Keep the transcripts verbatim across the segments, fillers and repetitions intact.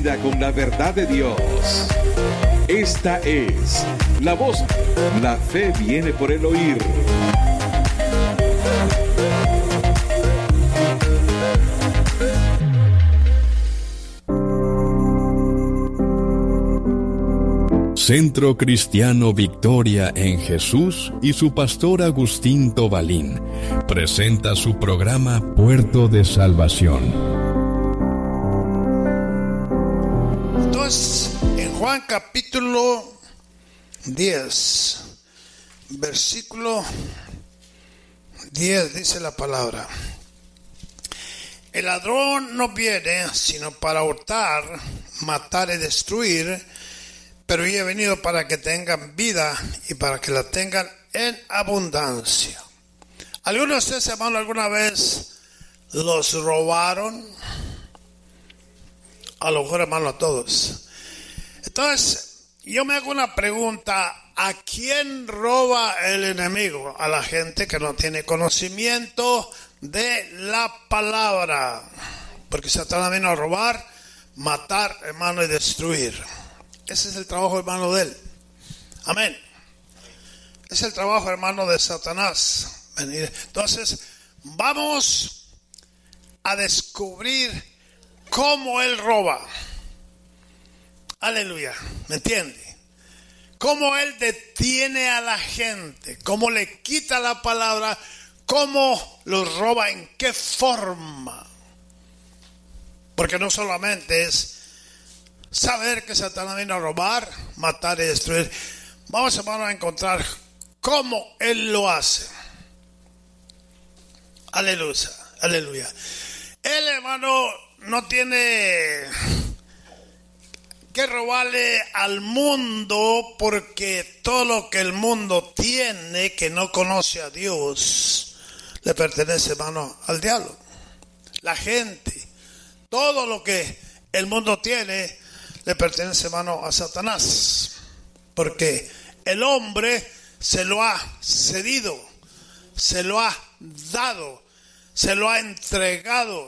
vida con la verdad de Dios. Esta es la voz. La fe viene por el oír. Centro Cristiano Victoria en Jesús y su pastor Agustín Tobalín presenta su programa Puerto de Salvación. Entonces, en Juan capítulo diez, versículo diez dice la palabra: el ladrón no viene sino para hurtar, matar y destruir, pero yo he venido para que tengan vida y para que la tengan en abundancia. ¿Algunos de ustedes, hermano, alguna vez los robaron? A lo mejor, hermano, a todos. Entonces, yo me hago una pregunta: ¿a quién roba el enemigo? A la gente que no tiene conocimiento de la palabra. Porque Satanás vino a robar, matar, hermano, y destruir. Ese es el trabajo, hermano, de él. Amén. Es el trabajo, hermano, de Satanás. Entonces, vamos a descubrir cómo él roba. Aleluya. ¿Me entiende? Cómo él detiene a la gente. Cómo le quita la palabra. Cómo los roba. ¿En qué forma? Porque no solamente es saber que Satanás vino a robar, matar y destruir. Vamos, hermano, a encontrar cómo él lo hace. Aleluya, aleluya. Él, hermano, no tiene que robarle al mundo, porque todo lo que el mundo tiene que no conoce a Dios le pertenece, hermano, al diablo. La gente, todo lo que el mundo tiene le pertenece, hermano, a Satanás, porque el hombre se lo ha cedido, se lo ha dado, se lo ha entregado.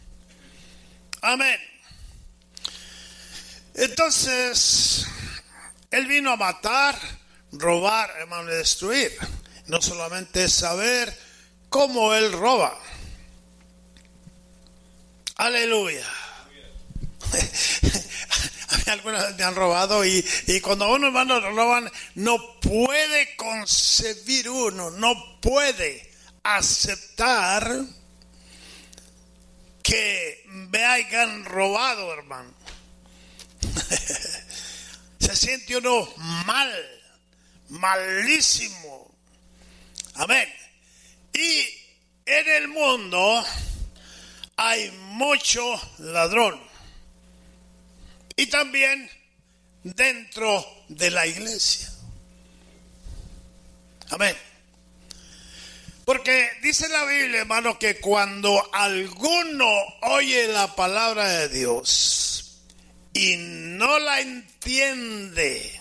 Amén. Entonces, él vino a matar, robar, hermano, y destruir. No solamente es saber cómo él roba. Aleluya. A mí algunas veces me han robado y, y cuando a uno, hermano, lo roban, no puede concebir uno, no puede aceptar que me hayan robado, hermano. Se siente uno mal, malísimo. Amén. Y en el mundo hay mucho ladrón. Y también dentro de la iglesia. Amén. Porque dice la Biblia, hermano, que cuando alguno oye la palabra de Dios y no la entiende,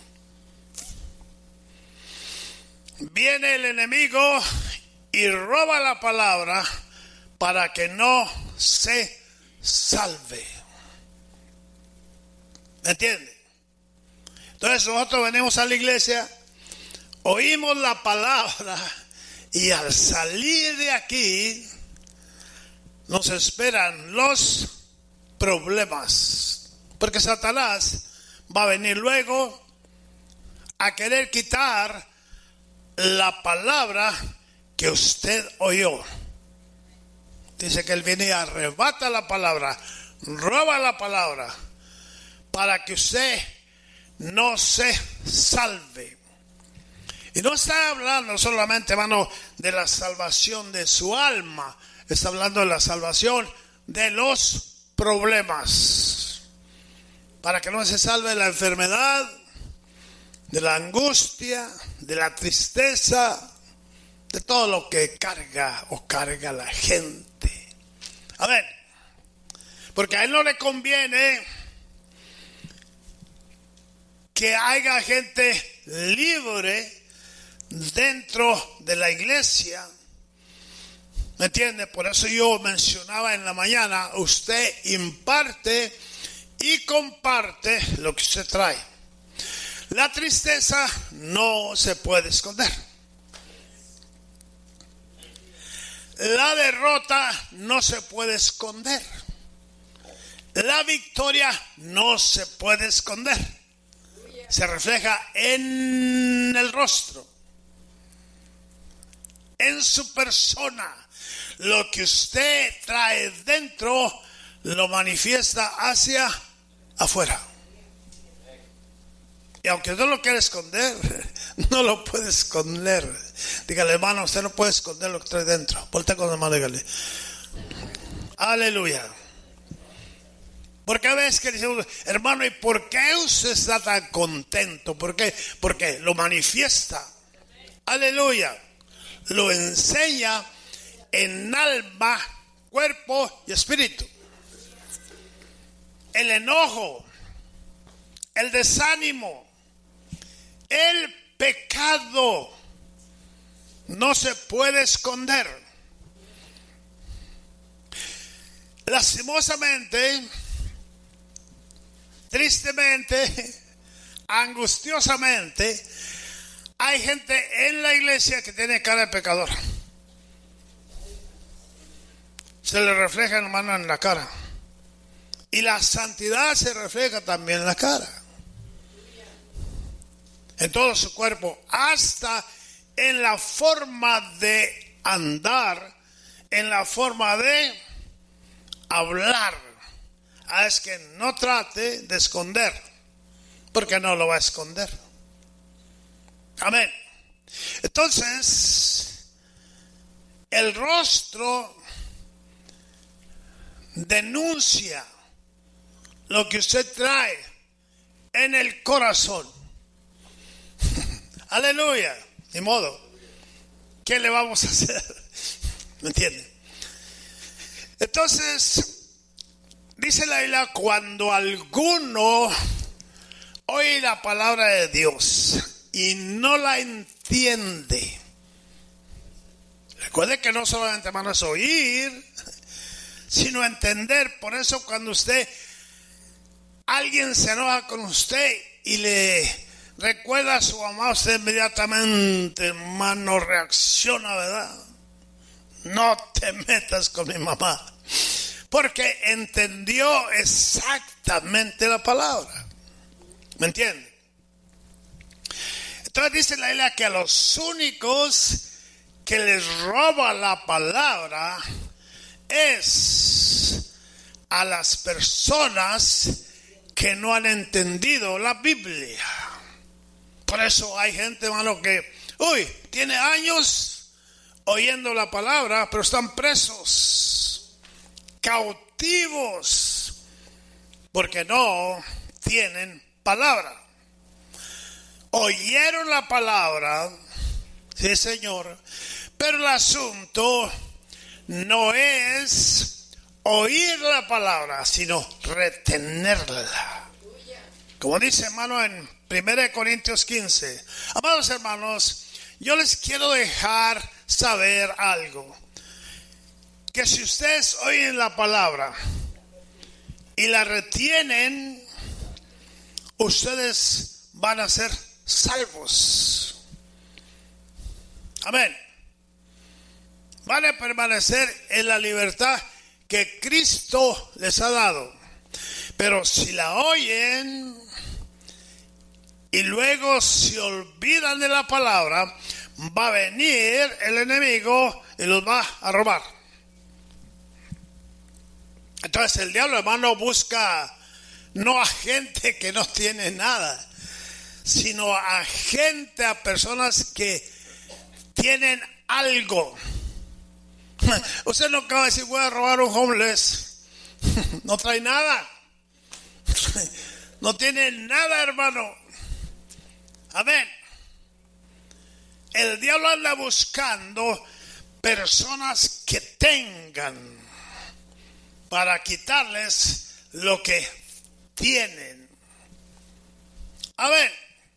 viene el enemigo y roba la palabra para que no se salve. ¿Me entiende? Entonces nosotros venimos a la iglesia, oímos la palabra y al salir de aquí nos esperan los problemas. Porque Satanás va a venir luego a querer quitar la palabra que usted oyó. Dice que él viene y arrebata la palabra, roba la palabra, para que usted no se salve. Y no está hablando solamente, hermano, de la salvación de su alma. Está hablando de la salvación de los problemas. Para que no se salve de la enfermedad, de la angustia, de la tristeza, de todo lo que carga o carga la gente. A ver, porque a él no le conviene que haya gente libre dentro de la iglesia. ¿Me entiende? Por eso yo mencionaba en la mañana, usted imparte y comparte lo que usted trae. La tristeza no se puede esconder. La derrota no se puede esconder. La victoria no se puede esconder. Se refleja en el rostro, en su persona. Lo que usted trae dentro lo manifiesta hacia afuera. Y aunque no lo quiera esconder, no lo puede esconder. Dígale, hermano, usted no puede esconder lo que trae dentro. Voltea con la mano, dígale. Aleluya. Porque a veces que decimos, hermano, ¿y por qué usted está tan contento? ¿Por qué? Porque lo manifiesta. Aleluya. Lo enseña en alma, cuerpo y espíritu. El enojo, el desánimo, el pecado no se puede esconder. Lastimosamente, tristemente, angustiosamente, hay gente en la iglesia que tiene cara de pecador. Se le refleja, hermano, en la cara. Y la santidad se refleja también en la cara. En todo su cuerpo, hasta en la forma de andar, en la forma de hablar. Ah, es que no trate de esconder, porque no lo va a esconder. Amén. Entonces, el rostro denuncia lo que usted trae en el corazón. Aleluya. Ni modo. ¿Qué le vamos a hacer? ¿Me entiende? Entonces, dice la Biblia, cuando alguno oye la palabra de Dios y no la entiende. Recuerde que no solamente, hermano, es oír, sino entender. Por eso cuando usted, alguien se enoja con usted y le recuerda a su mamá, usted inmediatamente, hermano, reacciona, ¿verdad? No te metas con mi mamá, porque entendió exactamente la palabra. ¿Me entiende? Entonces dice la Biblia que a los únicos que les roba la palabra es a las personas que no han entendido la Biblia. Por eso hay gente, hermano, que, uy, tiene años oyendo la palabra, pero están presos, cautivos, porque no tienen palabra. Oyeron la palabra, sí, Señor, pero el asunto no es oír la palabra, sino retenerla. Como dice, hermano, en primera Corintios quince. Amados hermanos, yo les quiero dejar saber algo. Que si ustedes oyen la palabra y la retienen, ustedes van a ser salvos. Amén. Van a permanecer en la libertad que Cristo les ha dado. Pero si la oyen y luego se olvidan de la palabra, va a venir el enemigo y los va a robar. Entonces el diablo, hermano, busca no a gente que no tiene nada, sino a gente, a personas que tienen algo. Usted no acaba de decir, voy a robar a un homeless. No trae nada. No tiene nada, hermano. Amén. El diablo anda buscando personas que tengan para quitarles lo que tienen. Amén.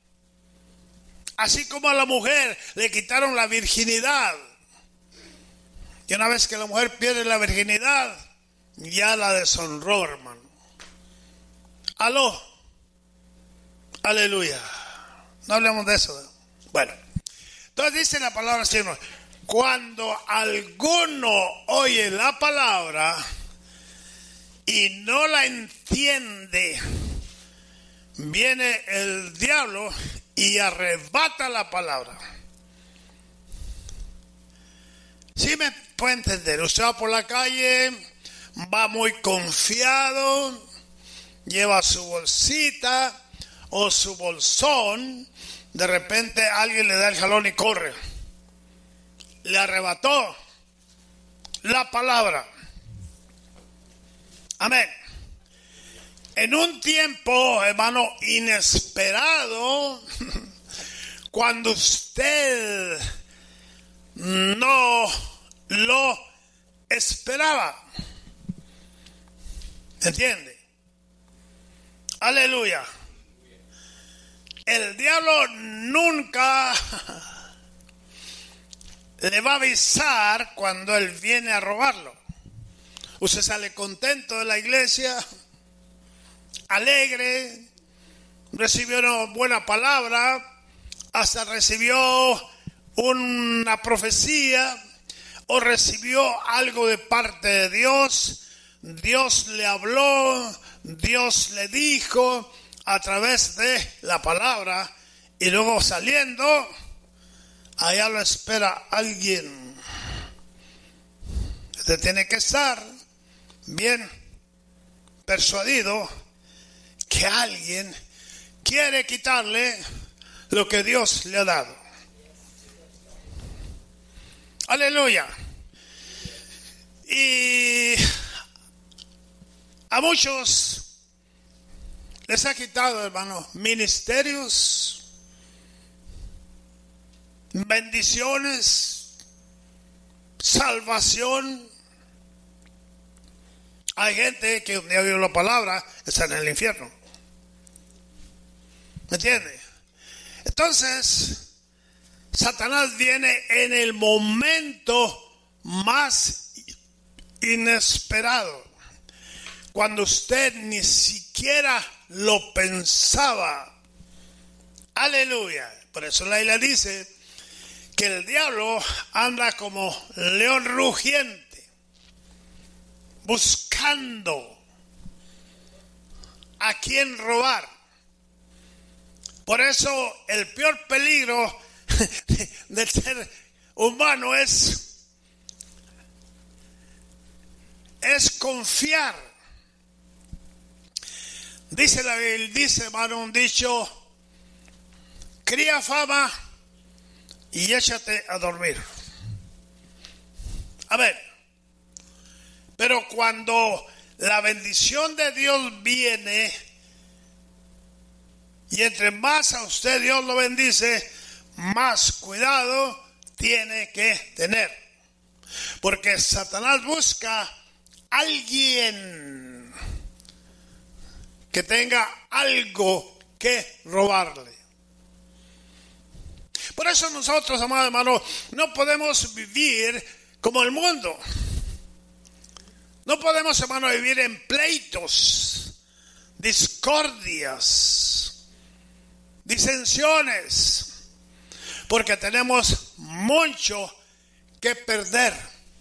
Así como a la mujer le quitaron la virginidad. Y una vez que la mujer pierde la virginidad, ya la deshonró, hermano. Aló. Aleluya. No hablemos de eso. Bueno. Entonces dice la palabra del Señor. Cuando alguno oye la palabra y no la entiende, viene el diablo y arrebata la palabra. ¿Sí me puede entender? Usted va por la calle, va muy confiado, lleva su bolsita o su bolsón, de repente alguien le da el jalón y corre. Le arrebató la palabra. Amén. En un tiempo, hermano, inesperado, cuando usted no lo esperaba. ¿Entiende? Aleluya. El diablo nunca le va a avisar cuando él viene a robarlo. Usted sale contento de la iglesia, alegre, recibió una buena palabra, hasta recibió una profecía o recibió algo de parte de Dios. Dios le habló, Dios le dijo a través de la palabra, y luego saliendo, allá lo espera alguien. Usted tiene que estar bien persuadido que alguien quiere quitarle lo que Dios le ha dado. Aleluya. Y a muchos les ha quitado, hermano, ministerios, bendiciones, salvación. Hay gente que un día oyó la palabra, está en el infierno. ¿Me entiende? Entonces, Satanás viene en el momento más inesperado, cuando usted ni siquiera lo pensaba. Aleluya. Por eso la Biblia dice que el diablo anda como león rugiente, buscando a quien robar. Por eso el peor peligro del ser humano es, es confiar. Dice la Biblia, dice, hermano, un dicho: cría fama y échate a dormir. A ver, pero cuando la bendición de Dios viene, y entre más a usted Dios lo bendice, más cuidado tiene que tener. Porque Satanás busca a alguien que tenga algo que robarle. Por eso nosotros, amados hermanos, no podemos vivir como el mundo. No podemos, hermano, vivir en pleitos, discordias, disensiones, porque tenemos mucho que perder.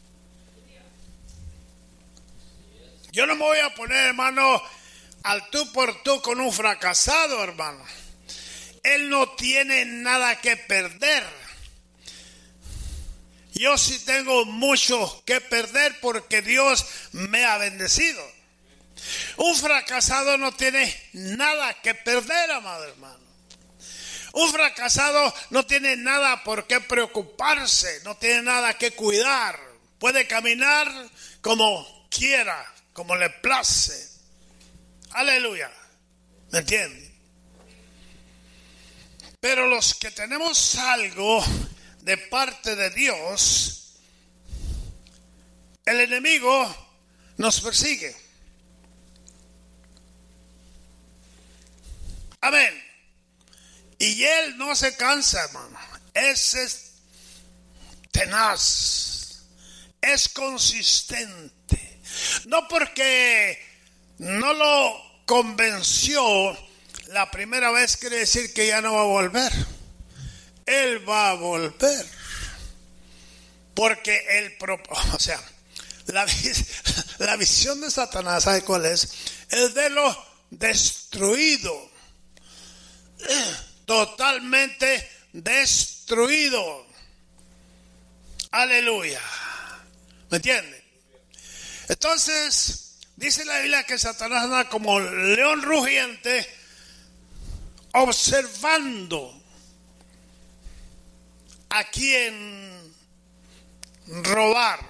Yo no me voy a poner, hermano, al tú por tú con un fracasado, hermano. Él no tiene nada que perder. Yo sí tengo mucho que perder porque Dios me ha bendecido. Un fracasado no tiene nada que perder, amado hermano. Un fracasado no tiene nada por qué preocuparse, no tiene nada que cuidar. Puede caminar como quiera, como le place. Aleluya. ¿Me entienden? Pero los que tenemos algo de parte de Dios, el enemigo nos persigue. Amén. Y él no se cansa, hermano. Ese es tenaz, es consistente. No porque no lo convenció la primera vez, quiere decir que ya no va a volver. Él va a volver. Porque el propósito, o sea, la, la visión de Satanás, ¿sabe cuál es? Es de lo destruido. Totalmente destruido. Aleluya. ¿Me entiende? Entonces, dice la Biblia que Satanás anda como león rugiente, observando a quién robar.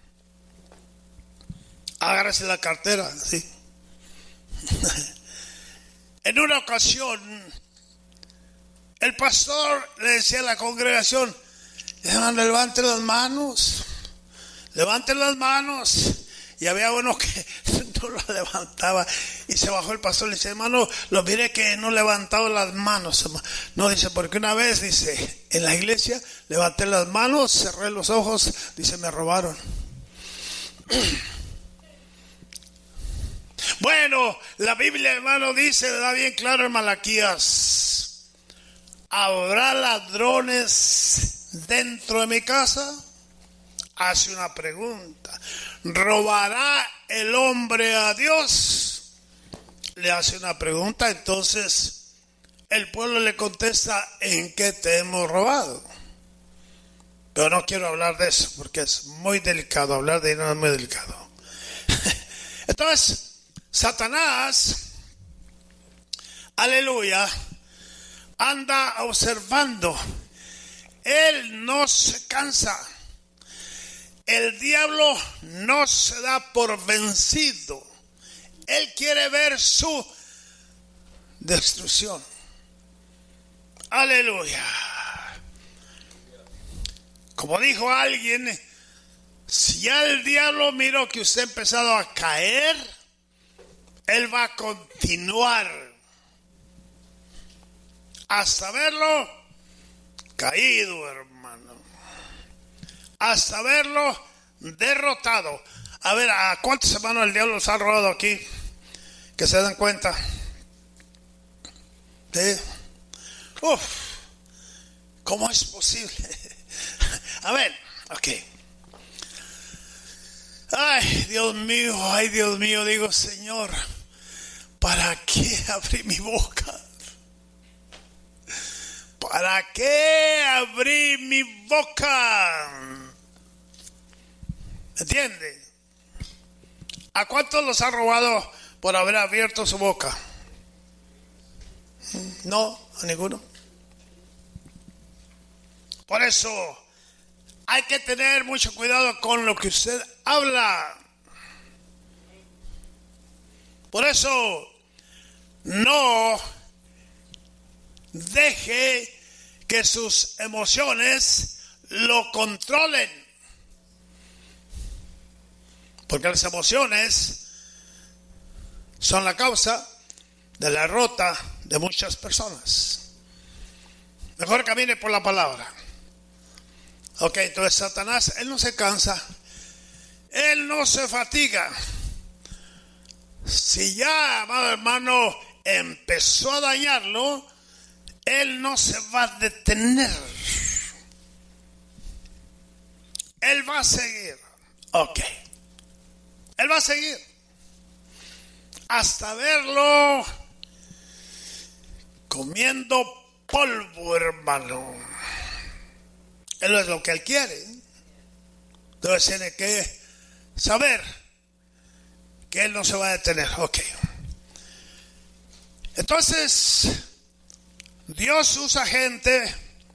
Agárrese la cartera, sí. En una ocasión, el pastor le decía a la congregación: levanten las manos, levanten las manos. Y había uno que no lo levantaba, y se bajó el pastor y le dice: hermano, lo mire que no levantado las manos. No, dice, porque una vez, dice, en la iglesia levanté las manos, cerré los ojos, dice, me robaron. Bueno, la Biblia, hermano, dice, da bien claro en Malaquías: ¿habrá ladrones dentro de mi casa? Hace una pregunta. ¿Robará el hombre a Dios? Le hace una pregunta. Entonces el pueblo le contesta: ¿en qué te hemos robado? Pero no quiero hablar de eso porque es muy delicado. Hablar de dinero es muy delicado. Entonces Satanás, aleluya, anda observando. Él no se cansa. El diablo no se da por vencido. Él quiere ver su destrucción. Aleluya. Como dijo alguien, si ya el diablo miró que usted ha empezado a caer, él va a continuar hasta verlo caído, hermano. Hasta verlo derrotado. A ver, ¿a cuántos hermanos el diablo los ha robado aquí? Que se den cuenta. ¿Sí? Uf, ¿cómo es posible? A ver, ok. Ay, Dios mío, ay, Dios mío, digo, Señor, ¿para qué abrí mi boca? ¿Para qué abrí mi boca? ¿Entiende? ¿A cuántos los ha robado por haber abierto su boca? No, a ninguno. Por eso hay que tener mucho cuidado con lo que usted habla. Por eso no deje que sus emociones lo controlen. Porque las emociones son la causa de la derrota de muchas personas. Mejor camine por la palabra. Ok, entonces Satanás, él no se cansa, él no se fatiga. Si ya, amado hermano, empezó a dañarlo, él no se va a detener. Él va a seguir. Ok. Él va a seguir hasta verlo comiendo polvo, hermano. Él es lo que él quiere. Entonces tiene que saber que él no se va a detener. Ok. Entonces, Dios usa gente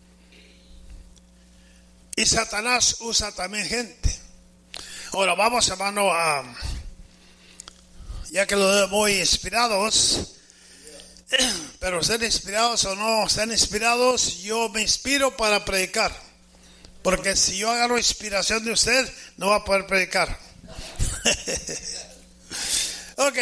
y Satanás usa también gente. Ahora vamos, hermano, a, ya que los veo muy inspirados, pero sean inspirados o no sean inspirados, yo me inspiro para predicar. Porque si yo agarro inspiración de usted, no va a poder predicar. Ok.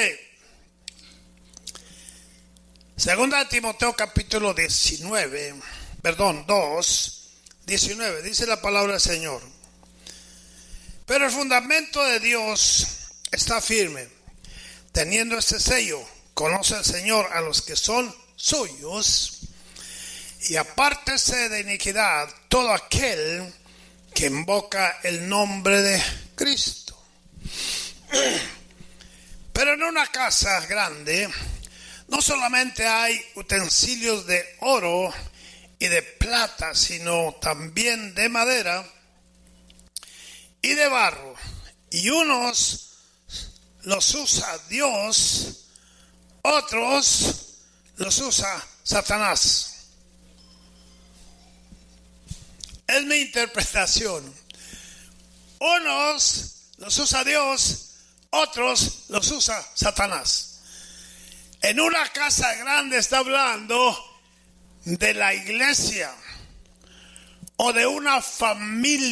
Segunda de Timoteo capítulo diecinueve, perdón, dos, diecinueve, dice la palabra del Señor. Pero el fundamento de Dios está firme, teniendo este sello: conoce el Señor a los que son suyos, y apártese de iniquidad todo aquel que invoca el nombre de Cristo. Pero en una casa grande no solamente hay utensilios de oro y de plata, sino también de madera y de barro, y unos los usa Dios, otros los usa Satanás. Es mi interpretación. Unos los usa Dios, otros los usa Satanás. En una casa grande está hablando de la iglesia o de una familia